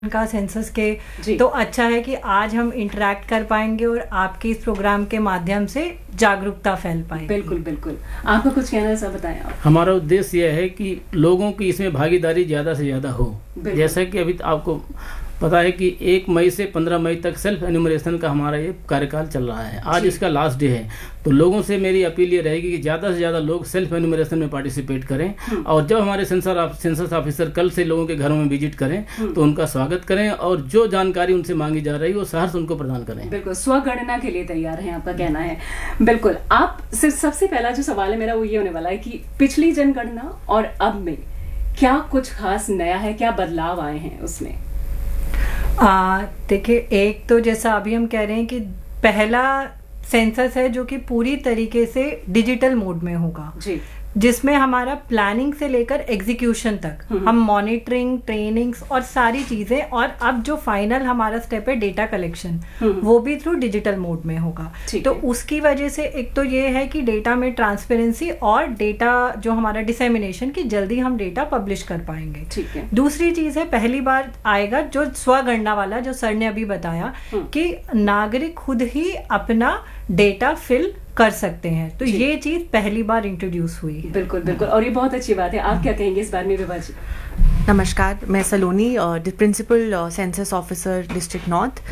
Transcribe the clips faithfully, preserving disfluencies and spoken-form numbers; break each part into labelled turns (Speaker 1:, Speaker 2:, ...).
Speaker 1: का सेंसस के, तो अच्छा है कि आज हम इंटरेक्ट कर पाएंगे और आपके इस प्रोग्राम के माध्यम से जागरूकता फैल पाएगी।
Speaker 2: बिल्कुल बिल्कुल, आपको कुछ कहना है सब बताएं आप।
Speaker 3: हमारा उद्देश्य यह है कि लोगों की इसमें भागीदारी ज़्यादा से ज़्यादा हो। जैसा कि अभी आपको पता है कि एक मई से पंद्रह मई तक सेल्फ एन्यूमरेशन का हमारा ये कार्यकाल चल रहा है। आज इसका लास्ट डे है, तो लोगों से मेरी अपील ये रहेगी कि ज़्यादा से ज़्यादा लोग सेल्फ एन्यूमरेशन में पार्टिसिपेट करें और जब हमारे सेंसर सेंसस ऑफिसर कल से लोगों के घरों में विजिट करें तो उनका स्वागत करें और जो जानकारी उनसे मांगी जा रही है वो सहर्ष उनको प्रदान करें।
Speaker 2: बिल्कुल, स्वगणना के लिए तैयार हैं, आपका कहना है। बिल्कुल, आप सिर्फ सबसे पहला जो सवाल है मेरा वो ये होने वाला है कि पिछली जनगणना और अब में क्या कुछ खास नया है, क्या बदलाव आए हैं उसमें?
Speaker 1: देखिए, एक तो जैसा अभी हम कह रहे हैं कि पहला सेंसस है जो कि पूरी तरीके से डिजिटल मोड में होगा जी, जिसमें हमारा प्लानिंग से लेकर एग्जीक्यूशन तक हम मॉनिटरिंग, ट्रेनिंग्स और सारी चीजें, और अब जो फाइनल हमारा स्टेप है डेटा कलेक्शन, वो भी थ्रू डिजिटल मोड में होगा। तो उसकी वजह से एक तो ये है कि डेटा में ट्रांसपेरेंसी और डेटा जो हमारा डिसेमिनेशन की जल्दी हम डेटा पब्लिश कर पाएंगे। ठीक है। दूसरी चीज है, पहली बार आएगा जो स्वगणना वाला, जो सर ने अभी बताया कि नागरिक खुद ही अपना डेटा फिल कर सकते हैं, तो ये चीज पहली बार इंट्रोड्यूस हुई है।
Speaker 2: बिल्कुल बिल्कुल, और ये बहुत अच्छी बात है। आप क्या कहेंगे इस बारे में विभा जी?
Speaker 4: नमस्कार, मैं सलोनी, principal census officer district north.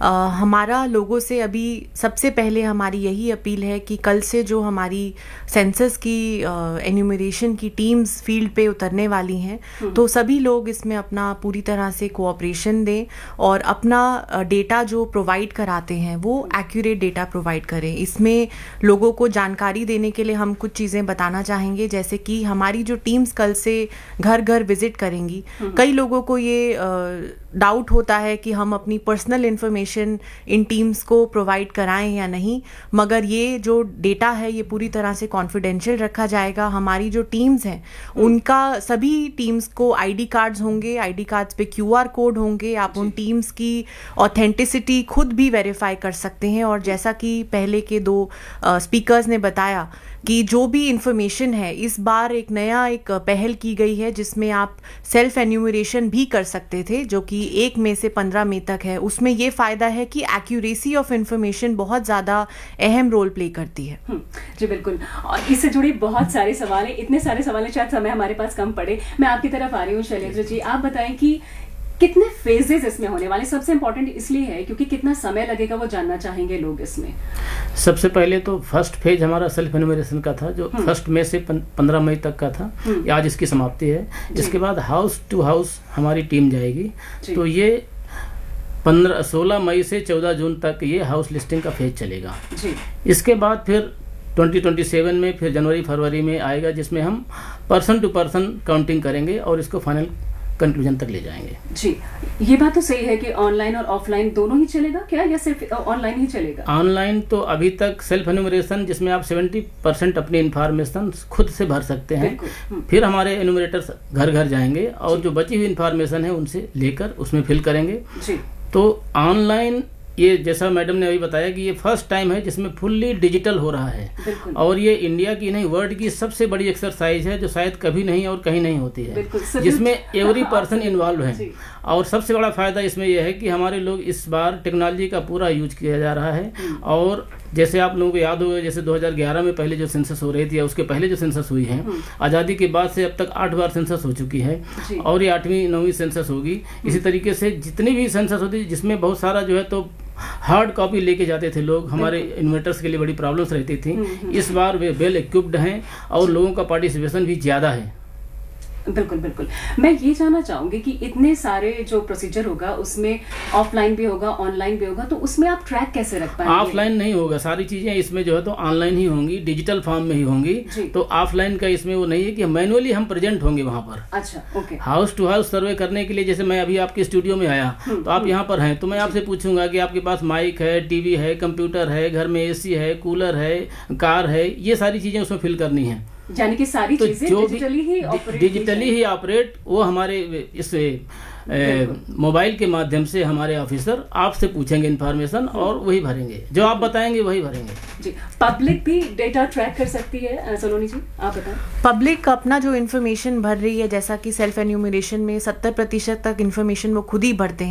Speaker 4: हमारा लोगों से अभी सबसे पहले हमारी यही अपील है कि कल से जो हमारी सेंसस की एन्यूमरेशन की टीम्स फील्ड पे उतरने वाली हैं, तो सभी लोग इसमें अपना पूरी तरह से कोऑपरेशन दें और अपना डेटा जो प्रोवाइड कराते हैं वो एक्यूरेट डेटा प्रोवाइड करें। इसमें लोगों को जानकारी देने के लिए हम कुछ चीज़ें बताना चाहेंगे, जैसे कि हमारी जो टीम्स कल से घर घर विजिट करेंगी। कई लोगों को ये डाउट होता है कि हम अपनी पर्सनल इंफॉर्मेशन इन टीम्स को प्रोवाइड कराएं या नहीं, मगर ये जो डेटा है ये पूरी तरह से कॉन्फिडेंशियल रखा जाएगा। हमारी जो टीम्स हैं उनका, सभी टीम्स को आईडी कार्ड्स होंगे, आईडी कार्ड्स पे क्यूआर कोड होंगे। आप उन टीम्स की ऑथेंटिसिटी खुद भी वेरीफाई कर सकते हैं। और जैसा कि पहले के दो स्पीकर्स ने बताया कि जो भी इंफॉर्मेशन है, इस बार एक नया एक पहल की गई है जिसमें आप सेल्फ एन्यूमरेशन भी कर सकते थे, जो कि एक मई से पंद्रह मई तक है। उसमें ये फायदा है कि एक्यूरेसी ऑफ इंफॉर्मेशन बहुत ज़्यादा अहम रोल प्ले करती है।
Speaker 2: जी बिल्कुल, और इससे जुड़ी बहुत सारे सवाल हैं, इतने सारे सवाल हैं शायद समय हमारे पास कम पड़े। मैं आपकी तरफ आ रही हूँ शैलेंद्र जी, आप बताएं कि कितने फेजेस इसमें होने वाले? सबसे इंपॉर्टेंट इसलिए है क्योंकि कितना समय लगेगा वो जानना चाहेंगे लोग इसमें।
Speaker 3: सबसे पहले तो फर्स्ट फेज हमारा सेल्फ एन्यूमरेशन का था, जो फर्स्ट मई से पंद्रह मई तक का था। आज इसकी समाप्ति है। इसके बाद हाउस टू हाउस हमारी टीम जाएगी, तो ये पंद्रह सोलह मई से चौदह जून तक ये हाउस लिस्टिंग का फेज चलेगा। इसके बाद फिर ट्वेंटी ट्वेंटी सेवन में फिर जनवरी फरवरी में आएगा, जिसमें हम पर्सन टू पर्सन काउंटिंग करेंगे और इसको फाइनल कंक्लूजन तक ले जाएंगे।
Speaker 2: जी, ये बात तो सही है कि ऑनलाइन और ऑफलाइन दोनों ही चलेगा क्या, या सिर्फ ऑनलाइन ही चलेगा?
Speaker 3: ऑनलाइन तो अभी तक सेल्फ एन्यूमरेशन जिसमें आप सत्तर परसेंट अपनी इंफॉर्मेशन खुद से भर सकते हैं, फिर हमारे एन्यूमरेटर्स घर घर जाएंगे और जो बची हुई इंफॉर्मेशन है उनसे लेकर उसमें फिल करेंगे। जी। तो ऑनलाइन ये जैसा मैडम ने अभी बताया कि ये फर्स्ट टाइम है जिसमें फुल्ली डिजिटल हो रहा है, और ये इंडिया की नहीं वर्ल्ड की सबसे बड़ी एक्सरसाइज है जो शायद कभी नहीं और कहीं नहीं होती है, जिसमें एवरी पर्सन इन्वॉल्व है। और सबसे बड़ा फायदा इसमें यह है कि हमारे लोग इस बार टेक्नोलॉजी का पूरा यूज किया जा रहा है। और जैसे आप लोगों को याद होगा, जैसे दो हज़ार ग्यारह में पहले जो सेंसस हो रही थी या उसके पहले जो सेंसस हुई है, आज़ादी के बाद से अब तक आठ बार सेंसस हो चुकी है और ये आठवीं नौवीं सेंसस होगी। इसी तरीके से जितनी भी सेंसस होती है जिसमें बहुत सारा जो है तो हार्ड कॉपी लेके जाते थे लोग, हमारे इन्वर्टर्स के लिए बड़ी प्रॉब्लम्स रहती थी। इस बार वे वेल इक्विप्ड हैं और लोगों का पार्टिसिपेशन भी ज़्यादा है।
Speaker 2: बिल्कुल बिल्कुल, मैं ये जानना चाहूंगी कि इतने सारे जो प्रोसीजर होगा उसमें ऑफलाइन भी होगा, ऑनलाइन भी होगा, तो उसमें आप ट्रैक कैसे रख पाएंगे?
Speaker 3: ऑफलाइन नहीं होगा, सारी चीजें इसमें जो है तो ऑनलाइन ही होंगी, डिजिटल फॉर्म में ही होंगी। तो ऑफलाइन का इसमें वो नहीं है कि मैनुअली हम प्रेजेंट होंगे वहाँ पर।
Speaker 2: अच्छा, ओके।
Speaker 3: हाउस टू हाउस सर्वे करने के लिए, जैसे मैं अभी आपके स्टूडियो में आया तो आप यहाँ पर हैं, तो मैं आपसे पूछूंगा कि आपके पास माइक है, टीवी है, कंप्यूटर है, घर में एसी है, कूलर है, कार है, ये सारी चीजें उसमें फिल करनी है।
Speaker 2: यानी कि सारी
Speaker 3: तो
Speaker 2: चीजें
Speaker 3: जो
Speaker 2: डिजिटली ही ऑपरेट
Speaker 3: डिजिटली ही ऑपरेट वो हमारे इस मोबाइल के माध्यम से हमारे ऑफिसर आपसे पूछेंगे इन्फॉर्मेशन और वही भरेंगे, जो आप बताएंगे वही भरेंगे।
Speaker 2: जी, पब्लिक भी डेटा ट्रैक कर सकती है सलोनी जी, आप बताएं।
Speaker 4: पब्लिक अपना जो इन्फॉर्मेशन भर रही है, जैसा कि सेल्फ एन्यूमरेशन में सत्तर प्रतिशत तक इन्फॉर्मेशन वो खुद ही भरते हैं,